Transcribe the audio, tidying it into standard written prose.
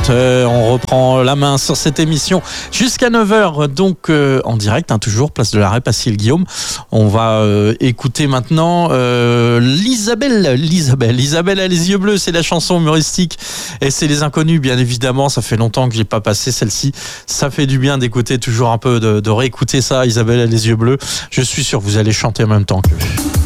chante. On reprend la main sur cette émission jusqu'à 9h, donc en direct, toujours place de l'Arrêt, Passy-le-Guillaume. On va écouter maintenant Isabelle a les yeux bleus, c'est la chanson humoristique et c'est les inconnus, bien évidemment. Ça fait longtemps que j'ai pas passé celle-ci. Ça fait du bien d'écouter toujours un peu, de réécouter ça. Isabelle a les yeux bleus. Je suis sûr que vous allez chanter en même temps que